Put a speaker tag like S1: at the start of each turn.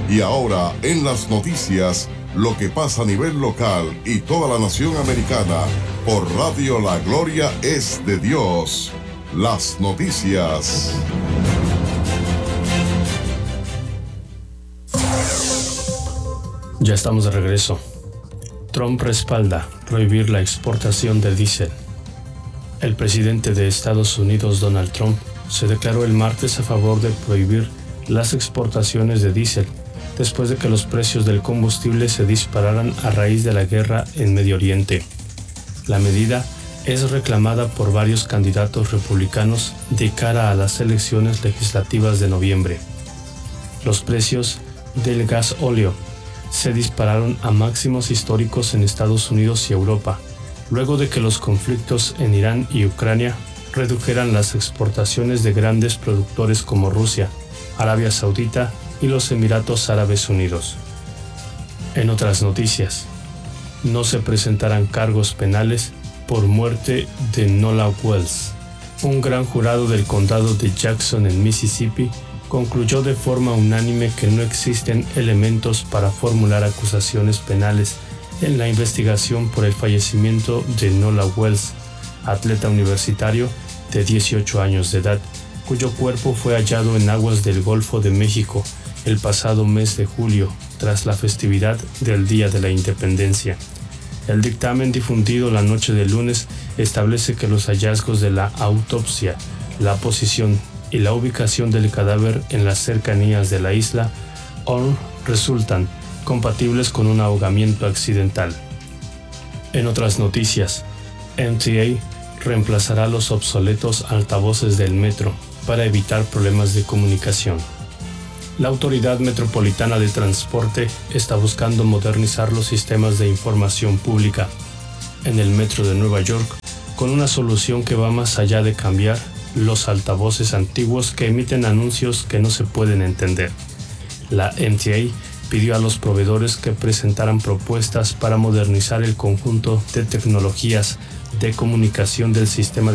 S1: Y ahora, en las noticias, lo que pasa a nivel local y toda la nación americana, por Radio La Gloria es de Dios. Las noticias.
S2: Ya estamos de regreso. Trump respalda prohibir la exportación de diésel. El presidente de Estados Unidos, Donald Trump, se declaró el martes a favor de prohibir las exportaciones de diésel, después de que los precios del combustible se dispararan a raíz de la guerra en Medio Oriente. La medida es reclamada por varios candidatos republicanos de cara a las elecciones legislativas de noviembre. Los precios del gas óleo se dispararon a máximos históricos en Estados Unidos y Europa, luego de que los conflictos en Irán y Ucrania redujeran las exportaciones de grandes productores como Rusia, Arabia Saudita y los Emiratos Árabes Unidos. En otras noticias, no se presentarán cargos penales por muerte de Nola Wells. Un gran jurado del condado de Jackson en Mississippi concluyó de forma unánime que no existen elementos para formular acusaciones penales en la investigación por el fallecimiento de Nola Wells, atleta universitario de 18 años de edad, cuyo cuerpo fue hallado en aguas del Golfo de México el pasado mes de julio, tras la festividad del Día de la Independencia. El dictamen difundido la noche del lunes establece que los hallazgos de la autopsia, la posición y la ubicación del cadáver en las cercanías de la isla Horn resultan compatibles con un ahogamiento accidental. En otras noticias, MTA reemplazará los obsoletos altavoces del metro para evitar problemas de comunicación. La Autoridad Metropolitana de Transporte está buscando modernizar los sistemas de información pública en el metro de Nueva York con una solución que va más allá de cambiar los altavoces antiguos que emiten anuncios que no se pueden entender. La MTA pidió a los proveedores que presentaran propuestas para modernizar el conjunto de tecnologías de comunicación del sistema